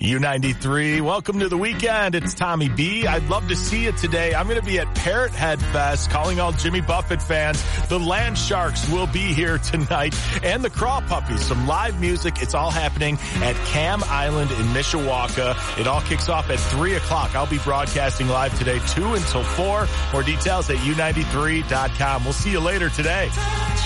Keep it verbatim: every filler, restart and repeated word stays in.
U ninety-three, welcome to the weekend. It's Tommy B. I'd love to see you today. I'm going to be at Parrot Head Fest, calling all Jimmy Buffett fans. The Land Sharks will be here tonight, and the Craw Puppies. Some live music. It's all happening at Cam Island in Mishawaka. It all kicks off at three o'clock. I'll be broadcasting live today, two until four. More details at U ninety-three dot com. We'll see you later today.